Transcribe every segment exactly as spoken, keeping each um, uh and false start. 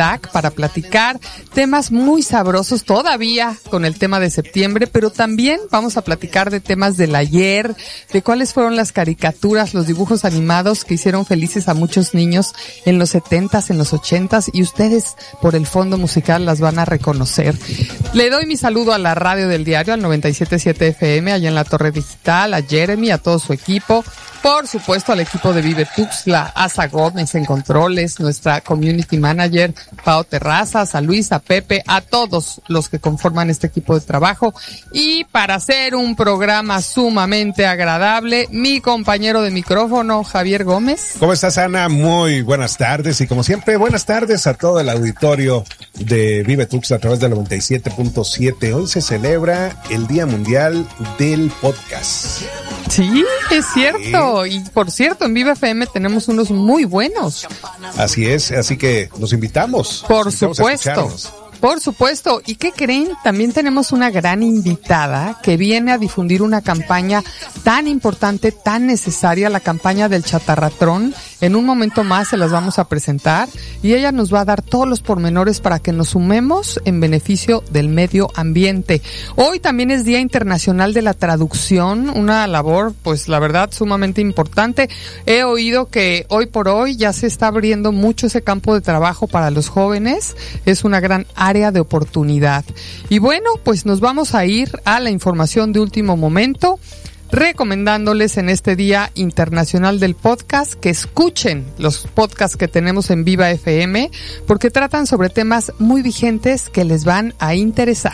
T A C para platicar temas muy sabrosos todavía con el tema de septiembre, pero también vamos a platicar de temas del ayer, de cuáles fueron las caricaturas, los dibujos animados que hicieron felices a muchos niños en los setentas, en los ochentas, y ustedes por el fondo musical las van a reconocer. Le doy mi saludo a la radio del diario, al noventa y siete punto siete F M, allá en la Torre Digital, a Jeremy, a todo su equipo, por supuesto al equipo de Vive Tuxtla, a Asa Gómez en controles, nuestra community manager, Pao Terrazas, a Luis, a Pepe, a todos los que conforman este equipo de trabajo. Y para hacer un programa sumamente agradable, mi compañero de micrófono, Javier Gómez. ¿Cómo estás, Ana? Muy buenas tardes, y como siempre, buenas tardes a todo el auditorio de Vive Tuxtla a través del noventa y siete punto siete. Hoy se celebra el Día Mundial del Podcast. Sí, es cierto. Sí. Y por cierto, en Vive F M tenemos unos muy buenos. Así es, así que los invitamos. Por los invitamos supuesto. Por supuesto. ¿Y qué creen? También tenemos una gran invitada que viene a difundir una campaña tan importante, tan necesaria, la campaña del chatarratrón. En un momento más se las vamos a presentar y ella nos va a dar todos los pormenores para que nos sumemos en beneficio del medio ambiente. Hoy también es Día Internacional de la Traducción, una labor, pues la verdad, sumamente importante. He oído que hoy por hoy ya se está abriendo mucho ese campo de trabajo para los jóvenes. Es una gran área de oportunidad. Y bueno, pues nos vamos a ir a la información de último momento, recomendándoles en este Día Internacional del Podcast que escuchen los podcasts que tenemos en Viva F M, porque tratan sobre temas muy vigentes que les van a interesar.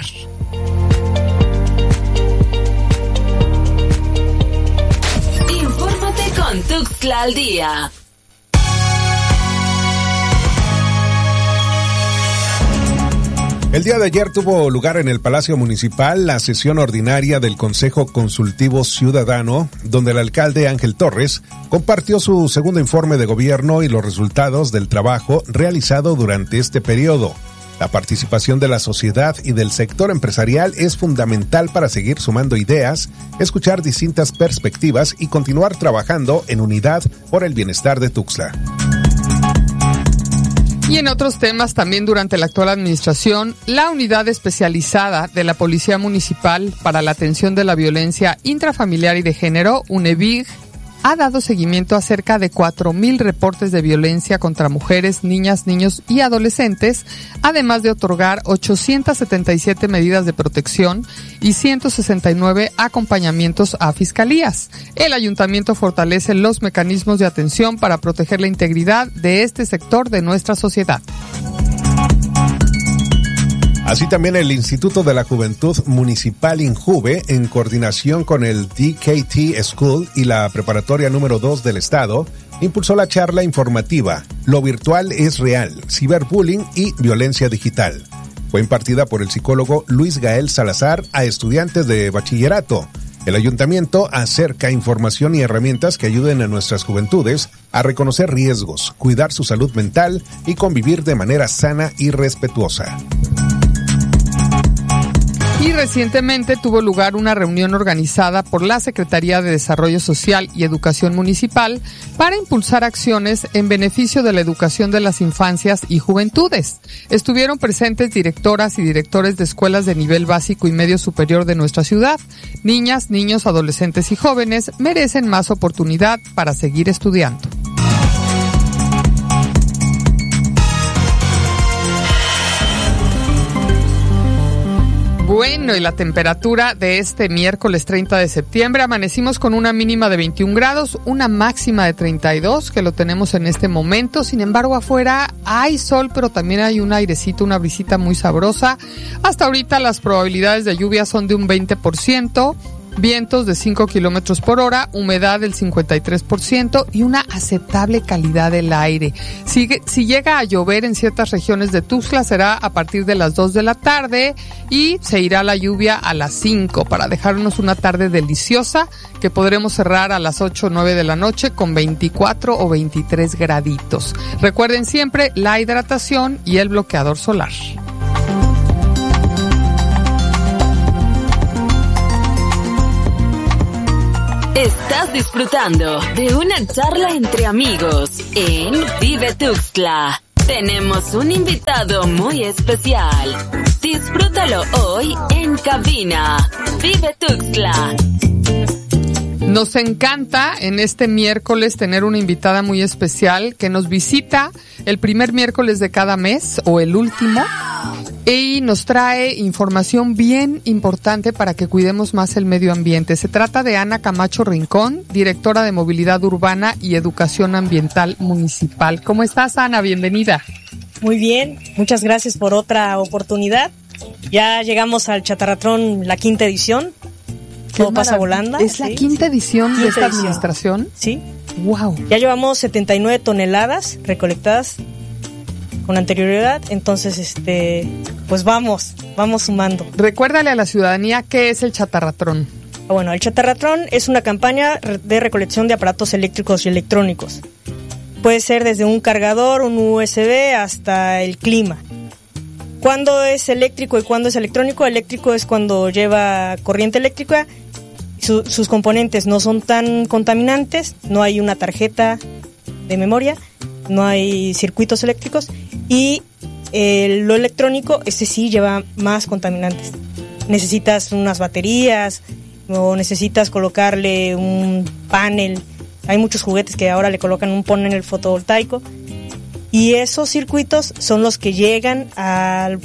Infórmate con Tuxtla al Día. El día de ayer tuvo lugar en el Palacio Municipal la sesión ordinaria del Consejo Consultivo Ciudadano, donde el alcalde Ángel Torres compartió su segundo informe de gobierno y los resultados del trabajo realizado durante este periodo. La participación de la sociedad y del sector empresarial es fundamental para seguir sumando ideas, escuchar distintas perspectivas y continuar trabajando en unidad por el bienestar de Tuxtla. Y en otros temas, también durante la actual administración, la unidad especializada de la Policía Municipal para la Atención de la Violencia Intrafamiliar y de Género, UNEVIG, ha dado seguimiento a cerca de cuatro mil reportes de violencia contra mujeres, niñas, niños y adolescentes, además de otorgar ochocientas setenta y siete medidas de protección y ciento sesenta y nueve acompañamientos a fiscalías. El ayuntamiento fortalece los mecanismos de atención para proteger la integridad de este sector de nuestra sociedad. Así también el Instituto de la Juventud Municipal INJUVE, en coordinación con el D K T School y la preparatoria número dos del estado, impulsó la charla informativa Lo virtual es real, ciberbullying y violencia digital. Fue impartida por el psicólogo Luis Gael Salazar a estudiantes de bachillerato. El ayuntamiento acerca información y herramientas que ayuden a nuestras juventudes a reconocer riesgos, cuidar su salud mental y convivir de manera sana y respetuosa. Y recientemente tuvo lugar una reunión organizada por la Secretaría de Desarrollo Social y Educación Municipal para impulsar acciones en beneficio de la educación de las infancias y juventudes. Estuvieron presentes directoras y directores de escuelas de nivel básico y medio superior de nuestra ciudad. Niñas, niños, adolescentes y jóvenes merecen más oportunidad para seguir estudiando. Bueno, y la temperatura de este miércoles treinta de septiembre, amanecimos con una mínima de veintiún grados, una máxima de treinta y dos, que lo tenemos en este momento. Sin embargo, afuera hay sol, pero también hay un airecito, una brisita muy sabrosa. Hasta ahorita las probabilidades de lluvia son de un veinte por ciento. Vientos de cinco kilómetros por hora, humedad del cincuenta y tres por ciento y una aceptable calidad del aire. Si, si llega a llover en ciertas regiones de Tuxtla, será a partir de las dos de la tarde y se irá la lluvia a las cinco para dejarnos una tarde deliciosa que podremos cerrar a las ocho o nueve de la noche con veinticuatro o veintitrés graditos. Recuerden siempre la hidratación y el bloqueador solar. Estás disfrutando de una charla entre amigos en Vive Tuxtla. Tenemos un invitado muy especial. Disfrútalo hoy en cabina. Vive Tuxtla. Nos encanta en este miércoles tener una invitada muy especial que nos visita el primer miércoles de cada mes o el último y nos trae información bien importante para que cuidemos más el medio ambiente. Se trata de Ana Camacho Rincón, directora de Movilidad Urbana y Educación Ambiental Municipal. ¿Cómo estás, Ana? Bienvenida. Muy bien, muchas gracias por otra oportunidad. Ya llegamos al Chatarratrón, la quinta edición. Todo pasa volando. ¿Es la sí, quinta edición quinta de esta edición. administración? Sí. Wow. Ya llevamos setenta y nueve toneladas recolectadas con anterioridad, entonces este pues vamos, vamos sumando. Recuérdale a la ciudadanía qué es el Chatarratrón. Bueno, el Chatarratrón es una campaña de recolección de aparatos eléctricos y electrónicos. Puede ser desde un cargador, un U S B hasta el clima. ¿Cuándo es eléctrico y cuándo es electrónico? Eléctrico es cuando lleva corriente eléctrica. Su, sus componentes no son tan contaminantes, no hay una tarjeta de memoria, no hay circuitos eléctricos y eh, lo electrónico, este sí lleva más contaminantes. Necesitas unas baterías o necesitas colocarle un panel. Hay muchos juguetes que ahora le colocan un panel fotovoltaico y esos circuitos son los que llegan al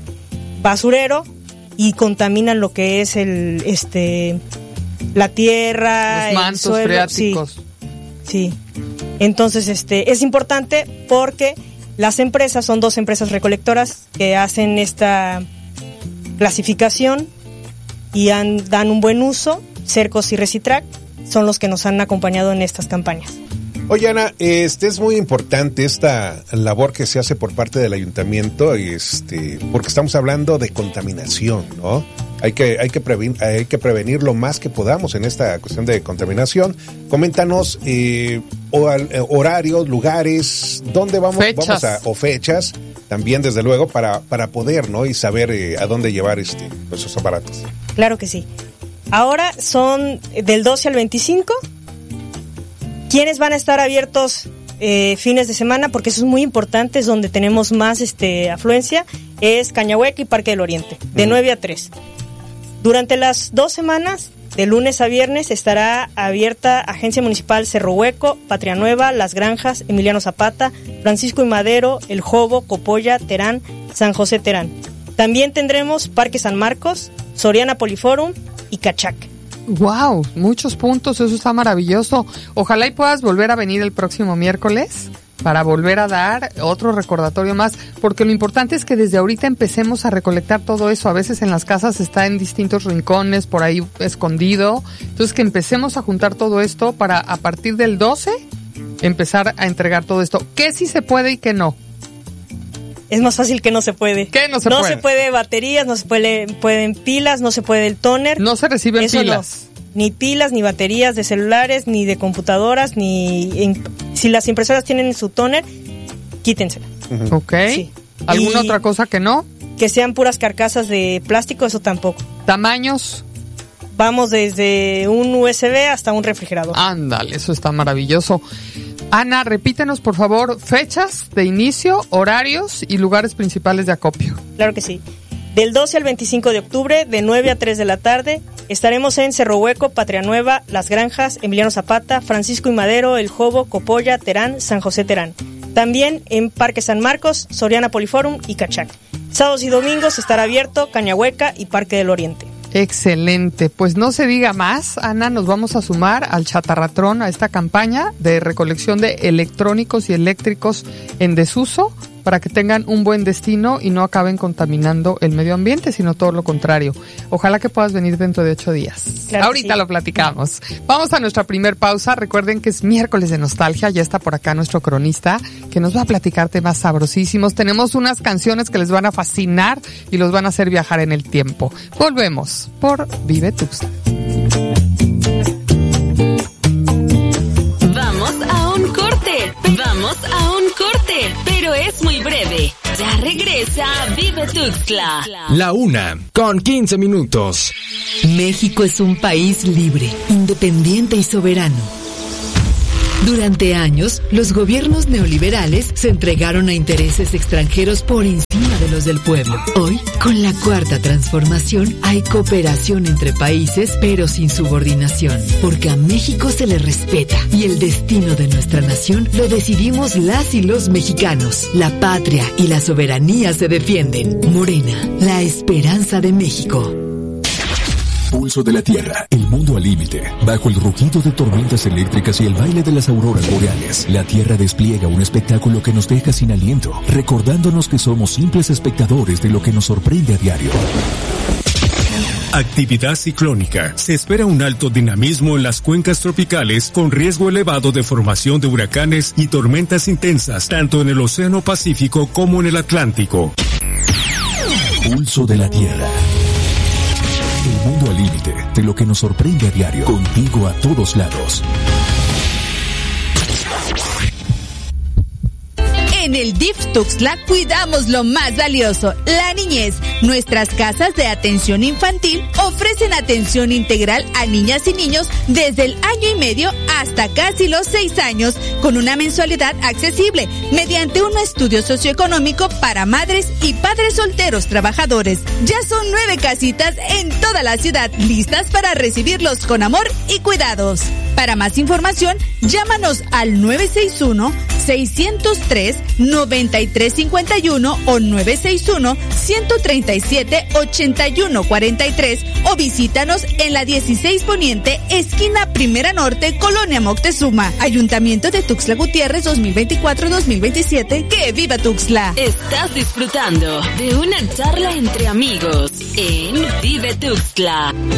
basurero y contaminan lo que es el este la tierra, los mantos el suelo, freáticos. Sí, sí. Entonces, este, es importante porque las empresas, son dos empresas recolectoras que hacen esta clasificación y han, dan un buen uso. Cercos y Recitrac son los que nos han acompañado en estas campañas. Oye, Ana, este es muy importante esta labor que se hace por parte del ayuntamiento, este, porque estamos hablando de contaminación, ¿no? Hay que, hay que prevenir, hay que prevenir lo más que podamos en esta cuestión de contaminación. Coméntanos eh, horarios, lugares, dónde vamos, fechas. vamos a, o fechas, también desde luego para, para poder, ¿no? Y saber eh, a dónde llevar este, esos aparatos. Claro que sí. Ahora son del doce al veinticinco. ¿Quiénes van a estar abiertos eh, fines de semana? Porque eso es muy importante, es donde tenemos más este, afluencia, es Cañahueca y Parque del Oriente, de nueve a tres. Durante las dos semanas, de lunes a viernes, estará abierta Agencia Municipal Cerro Hueco, Patria Nueva, Las Granjas, Emiliano Zapata, Francisco y Madero, El Jobo, Copolla, Terán, San José Terán. También tendremos Parque San Marcos, Soriana Poliforum y Cachac. Wow, muchos puntos, eso está maravilloso. Ojalá y puedas volver a venir el próximo miércoles para volver a dar otro recordatorio más, porque lo importante es que desde ahorita empecemos a recolectar todo eso. A veces en las casas está en distintos rincones, por ahí escondido. Entonces que empecemos a juntar todo esto para a partir del doce empezar a entregar todo esto. ¿Qué sí se puede y qué no? Es más fácil que no se puede. ¿Qué no se no puede? No se puede baterías, no se puede, pueden pilas, no se puede el tóner. No se reciben Eso pilas. No. Ni pilas, ni baterías de celulares, ni de computadoras, ni... En, si las impresoras tienen su tóner, quítensela. Uh-huh. Ok. Sí. ¿Alguna Y otra cosa que no? Que sean puras carcasas de plástico, eso tampoco. ¿Tamaños? Vamos desde un U S B hasta un refrigerador. Ándale, eso está maravilloso. Ana, repítenos por favor fechas de inicio, horarios y lugares principales de acopio. Claro que sí. Del doce al veinticinco de octubre, de nueve a tres de la tarde, estaremos en Cerro Hueco, Patria Nueva, Las Granjas, Emiliano Zapata, Francisco y Madero, El Jobo, Copolla, Terán, San José Terán. También en Parque San Marcos, Soriana Poliforum y Cachac. Sábados y domingos estará abierto Cañahueca y Parque del Oriente. Excelente, pues no se diga más, Ana, nos vamos a sumar al Chatarratrón, a esta campaña de recolección de electrónicos y eléctricos en desuso para que tengan un buen destino y no acaben contaminando el medio ambiente, sino todo lo contrario. Ojalá que puedas venir dentro de ocho días. Claro, ahorita sí. Lo platicamos. Vamos a nuestra primer pausa. Recuerden que es miércoles de nostalgia. Ya está por acá nuestro cronista que nos va a platicar temas sabrosísimos. Tenemos unas canciones que les van a fascinar y los van a hacer viajar en el tiempo. Volvemos por Vive Tuxtla. Vamos a un corte. Vamos a un corte, pero es muy breve. Ya regresa Vive Tuxtla. La una, con quince minutos. México es un país libre, independiente y soberano. Durante años, los gobiernos neoliberales se entregaron a intereses extranjeros por encima de los del pueblo. Hoy, con la cuarta transformación, hay cooperación entre países, pero sin subordinación, porque a México se le respeta y el destino de nuestra nación lo decidimos las y los mexicanos. La patria y la soberanía se defienden. Morena, la esperanza de México. Pulso de la Tierra, el mundo al límite. Bajo el rugido de tormentas eléctricas y el baile de las auroras boreales, la Tierra despliega un espectáculo que nos deja sin aliento, recordándonos que somos simples espectadores de lo que nos sorprende a diario. Actividad ciclónica. Se espera un alto dinamismo en las cuencas tropicales con riesgo elevado de formación de huracanes y tormentas intensas, tanto en el Océano Pacífico como en el Atlántico. Pulso de la Tierra. El mundo al límite de lo que nos sorprende a diario. Contigo a todos lados. En el D I F Tuxtla cuidamos lo más valioso, la niñez. Nuestras casas de atención infantil ofrecen atención integral a niñas y niños desde el año y medio hasta casi los seis años, con una mensualidad accesible, mediante un estudio socioeconómico para madres y padres solteros trabajadores. Ya son nueve casitas en toda la ciudad, listas para recibirlos con amor y cuidados. Para más información, llámanos al nueve seis uno, seis cero tres, nueve tres cinco uno o nueve seis uno, uno tres siete, ocho uno cuatro tres o visítanos en la dieciséis Poniente, esquina Primera Norte, Colonia Moctezuma. Ayuntamiento de Tuxtla Gutiérrez dos mil veinticuatro dos mil veintisiete. ¡Que viva Tuxtla! Estás disfrutando de una charla entre amigos en Vive Tuxtla.